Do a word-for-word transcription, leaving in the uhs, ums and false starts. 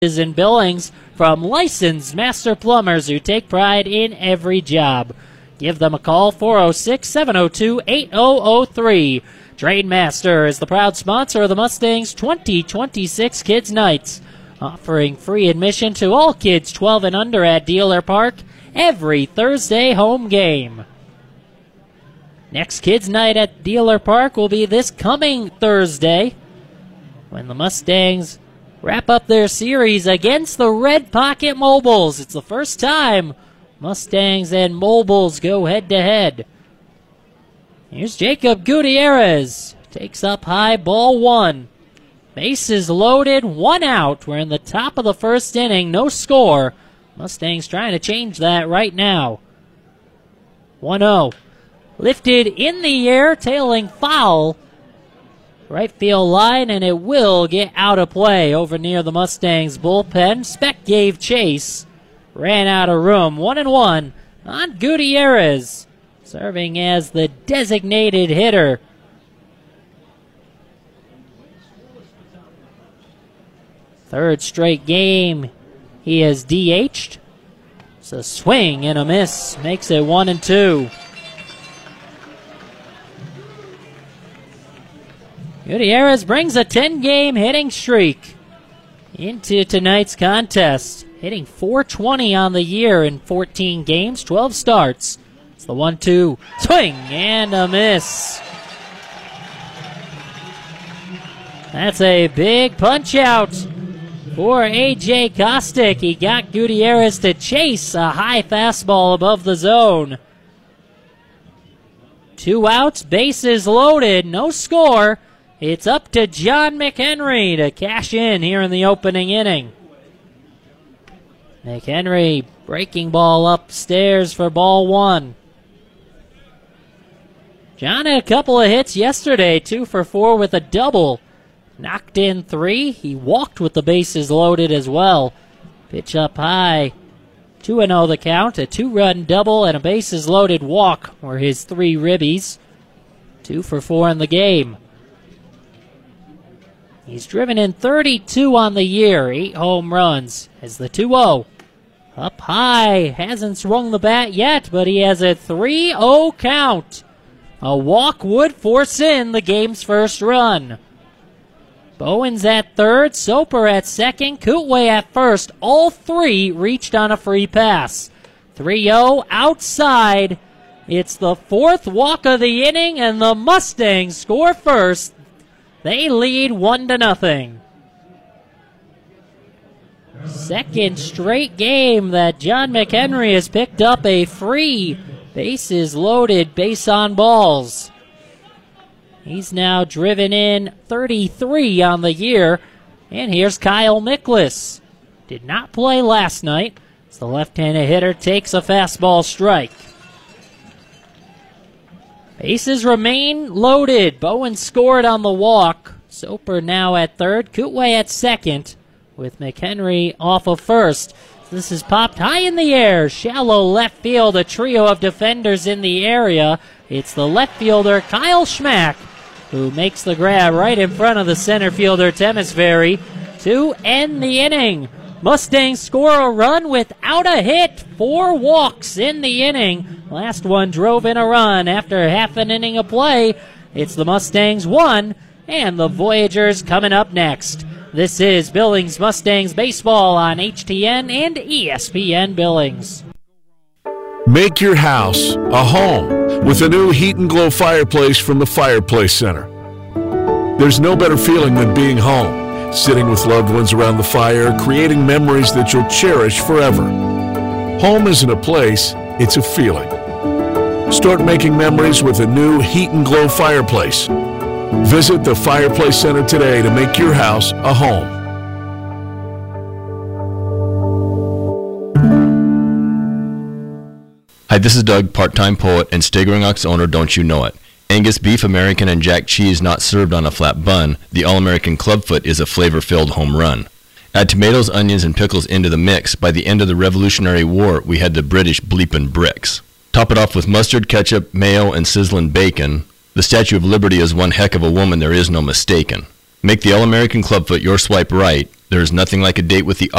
in Billings from licensed master plumbers who take pride in every job. Give them a call, four oh six, seven oh two, eight oh oh three. Trainmaster is the proud sponsor of the Mustangs twenty twenty-six Kids Nights, offering free admission to all kids twelve and under at Dealer Park every Thursday home game. Next Kids Night at Dealer Park will be this coming Thursday when the Mustangs wrap up their series against the Red Pocket Mobiles. It's the first time Mustangs and Mobiles go head-to-head. Here's Jacob Gutierrez. Takes up high, ball one. Bases loaded, one out. We're in the top of the first inning, no score. Mustangs trying to change that right now. one oh. Lifted in the air, tailing foul. Right field line, and it will get out of play over near the Mustangs bullpen. Speck gave chase. Ran out of room. One and one on Gutierrez, serving as the designated hitter. Third straight game he has D H'd. It's a swing and a miss. Makes it one and two. Gutierrez brings a ten-game hitting streak into tonight's contest. Hitting four twenty on the year in fourteen games, twelve starts. It's the one two. Swing and a miss. That's a big punch-out for A J Kostick. He got Gutierrez to chase a high fastball above the zone. Two outs, bases loaded, no score. It's up to John McHenry to cash in here in the opening inning. McHenry breaking ball upstairs for ball one. John had a couple of hits yesterday, two for four with a double. Knocked in three. He walked with the bases loaded as well. Pitch up high. two and oh the count. A two-run double and a bases loaded walk were his three ribbies. Two for four in the game. He's driven in thirty-two on the year, eight home runs as the two oh. Up high, hasn't swung the bat yet, but he has a three oh count. A walk would force in the game's first run. Bowens at third, Soper at second, Kootway at first. All three reached on a free pass. three oh outside. It's the fourth walk of the inning, and the Mustangs score first. They lead one to nothing. Second straight game that John McHenry has picked up a free bases loaded base on balls. He's now driven in thirty-three on the year. And here's Kyle Miklas. Did not play last night. As the left-handed hitter takes a fastball strike. Bases remain loaded. Bowen scored on the walk. Soper now at third. Kootway at second with McHenry off of first. This is popped high in the air. Shallow left field. A trio of defenders in the area. It's the left fielder Kyle Schmack who makes the grab right in front of the center fielder Temesbury to end the inning. Mustangs score a run without a hit. Four walks in the inning. Last one drove in a run after half an inning of play. It's the Mustangs one and the Voyagers coming up next. This is Billings Mustangs baseball on H T N and E S P N Billings. Make your house a home with a new Heat and Glow fireplace from the Fireplace Center. There's no better feeling than being home, sitting with loved ones around the fire, creating memories that you'll cherish forever. Home isn't a place, it's a feeling. Start making memories with a new Heat and Glow fireplace. Visit the Fireplace Center today to make your house a home. Hi, this is Doug, part-time poet and Staggering Ox owner, Don't You Know It. Angus beef, American, and Jack cheese not served on a flat bun, the All-American Clubfoot is a flavor-filled home run. Add tomatoes, onions, and pickles into the mix. By the end of the Revolutionary War, we had the British bleepin' bricks. Top it off with mustard, ketchup, mayo, and sizzling bacon. The Statue of Liberty is one heck of a woman, there is no mistaken. Make the All-American Clubfoot your swipe right. There is nothing like a date with the